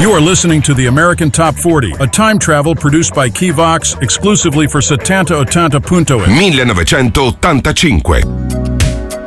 You are listening to the American Top 40, a time travel produced by Key Vox exclusively for 7080.it. 1985.